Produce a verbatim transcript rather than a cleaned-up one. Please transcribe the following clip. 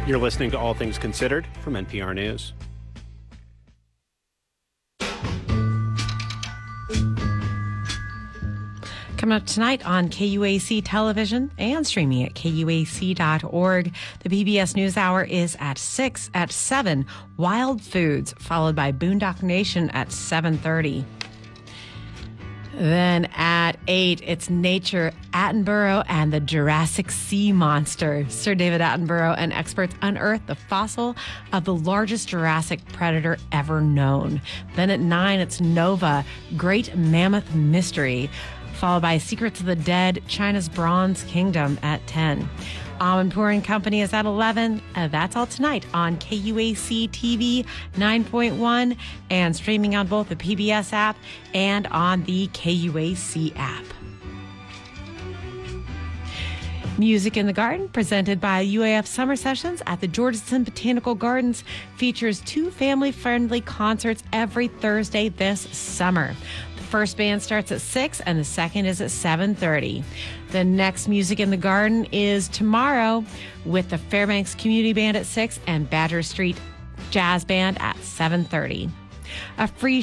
You're listening to All Things Considered from N P R News. Coming up tonight on K U A C Television and streaming at K U A C dot org. The P B S NewsHour is at six. At seven, Wild Foods, followed by Boondock Nation at seven thirty. Then at eight, it's Nature, Attenborough and the Jurassic Sea Monster. Sir David Attenborough and experts unearth the fossil of the largest Jurassic predator ever known. Then at nine, it's Nova, Great Mammoth Mystery, followed by Secrets of the Dead, China's Bronze Kingdom at ten. Amanpour and Company is at eleven. Uh, that's all tonight on K U A C T V nine point one and streaming on both the P B S app and on the K U A C app. Music in the Garden, presented by U A F Summer Sessions at the Georgeson Botanical Gardens, features two family-friendly concerts every Thursday this summer. The first band starts at six and the second is at seven thirty. The next Music in the Garden is tomorrow with the Fairbanks Community Band at six and Badger Street Jazz Band at seven thirty. A free